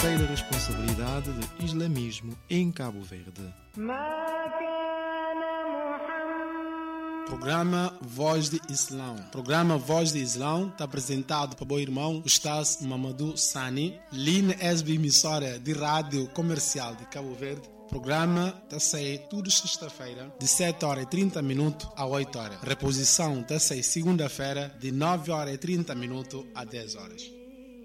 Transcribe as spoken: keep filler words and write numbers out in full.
terceira responsabilidade de islamismo em Cabo Verde. Programa Voz de Islão. Programa Voz de Islão está apresentado para o meu irmão Ustaz Mamadou Sani, Line S B emissora de rádio comercial de Cabo Verde. Programa está a sair tudo sexta-feira, de sete horas e trinta minutos a oito horas. Reposição está a sair segunda-feira, de nove horas e trinta minutos a dez horas.